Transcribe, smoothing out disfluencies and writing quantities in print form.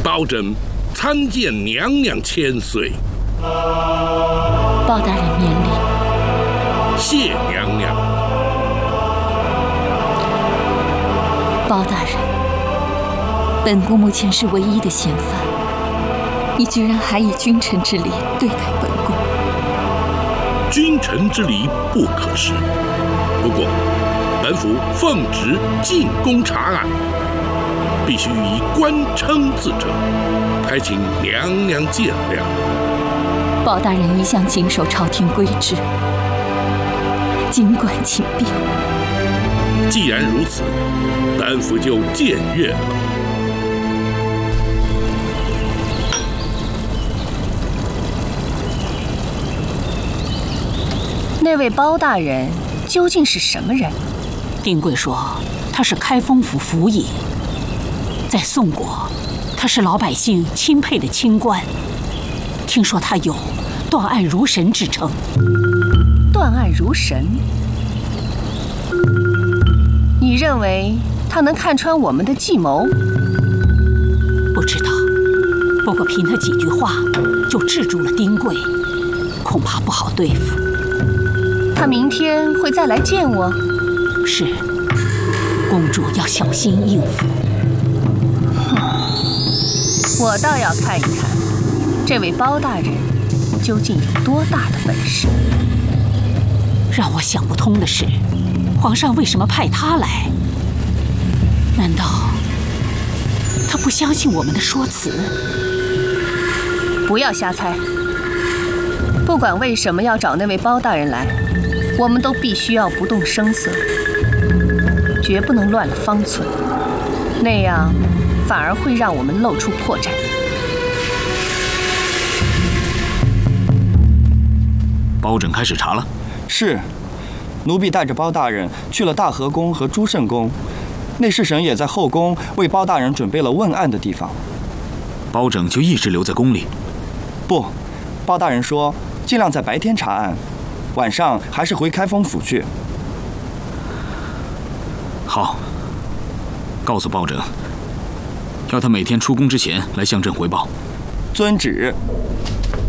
包拯参见娘娘千岁。 包大人免礼。 谢娘娘。 包大人，本宫目前是唯一的嫌犯，你居然还以君臣之礼对待本宫。 君臣之礼不可失，不过本府奉旨进宫查案，必须以官称自称，还请娘娘见谅。 包大人一向谨守朝廷规制，尽管请便。 既然如此，本府就僭越了。 那位包大人究竟是什么人？ 丁贵说他是开封府府尹，在宋国，他是老百姓钦佩的清官。听说他有断案如神之称。 断案如神？你认为他能看穿我们的计谋？ 不知道，不过凭他几句话就制住了丁贵，恐怕不好对付。 他明天会再来见我？ 是，公主要小心应付。 我倒要看一看，这位包大人究竟有多大的本事。 让我想不通的是，皇上为什么派他来？难道他不相信我们的说辞？ 不要瞎猜。不管为什么要找那位包大人来，我们都必须要不动声色，绝不能乱了方寸，那样反而会让我们露出破绽。 包拯开始查了。 是，奴婢带着包大人去了大和宫和朱圣宫，内侍省也在后宫为包大人准备了问案的地方。 包拯就一直留在宫里？ 不，包大人说尽量在白天查案，晚上还是回开封府去。 好，告诉包拯，要他每天出宫之前来向朕汇报。 遵旨。